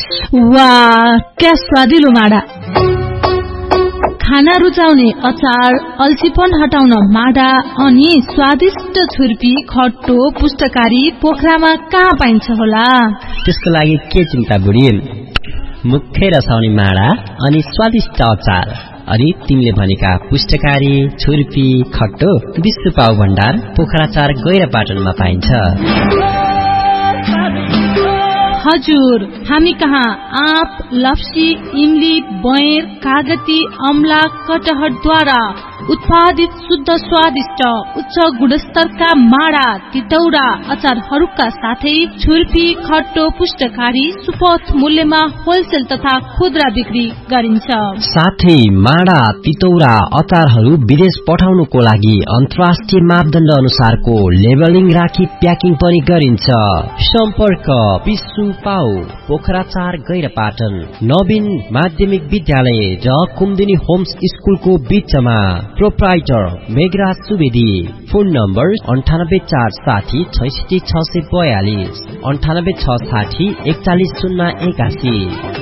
वाह क्या स्वादिलो माडा। खाना रुचाउने अचार, अल्छीपन हटाउन माडा अनि स्वादिष्ट छुर्पी, खट्टो, पुष्टकारी पोखरामा कहाँ पाइन्छ होला? त्यसको लागि के चिन्ता बुढी, मुखै रसाउने माडा अनि स्वादिष्ट अचार अनि तिमीले भनेका पुष्टकारी, छुर्पी, खट्टो विश्व पाउ भण्डार पोखरा 4 गैरापाटनमा पाइन्छ। हजुर, हामी कहाँ आँप, लप्सी, इमली, बएर, कागती, अमला, कटहरद्वारा उत्पादित शुद्ध स्वादिष्ट उच्च गुणस्तरका माडा, तितौरा, अचारहरूका साथै छुर्पी, खट्टो, पुष्टकारी सुपथ मूल्यमा होलसेल तथा खुद्रा बिक्री गरिन्छ। साथै माडा, तितौरा, अचारहरू विदेश पठाउनुको लागि अन्तर्राष्ट्रिय मापदण्ड अनुसारको लेबलिङ राखी प्याकिङ पनि गरिन्छ। सम्पर्क विश्व पाउ पोखरा 4 गैरापाटन, नवीन माध्यमिक विद्यालय र कुमुदिनी होम्स स्कुलको बीचमा। Proprietor Meghraj Subedi. Phone number 9846 66 642 98 660 41 081।